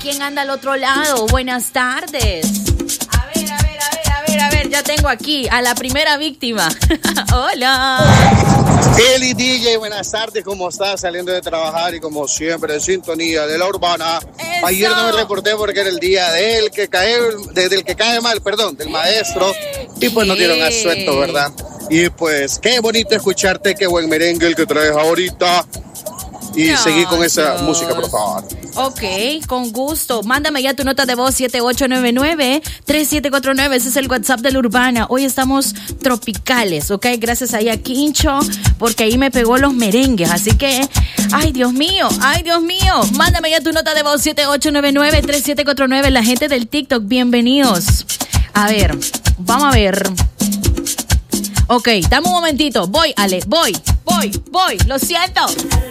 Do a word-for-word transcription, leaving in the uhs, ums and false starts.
¿Quién anda al otro lado? Buenas tardes. A ver, a ver, a ver, a ver, a ver. Ya tengo aquí a la primera víctima. Hola. Eli D J, buenas tardes. ¿Cómo estás? Saliendo de trabajar y como siempre, en sintonía de la urbana. Eso. Ayer no me reporté porque era el día del que cae, de, del que cae mal, perdón, del maestro. Y pues no dieron asueto, ¿verdad? Y pues qué bonito escucharte, qué buen merengue el que traes ahorita. Y Dios, seguí con esa Dios. música, por favor. Ok, con gusto. Mándame ya tu nota de voz siete ocho nueve nueve, tres siete cuatro nueve. Ese es el WhatsApp de la Urbana. Hoy estamos tropicales, ok. Gracias ahí a Quincho, porque ahí me pegó los merengues. Así que, ay Dios mío, ay Dios mío. Mándame ya tu nota de voz siete ocho nueve nueve, tres siete cuatro nueve. La gente del TikTok, bienvenidos. A ver, vamos a ver. Ok, dame un momentito. Voy, Ale, voy, voy, voy. Lo siento.